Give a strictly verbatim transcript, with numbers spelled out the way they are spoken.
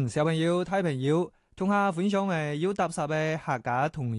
嗯，小朋友、大朋友，同下分享誒，要踏實嘅客家童謠。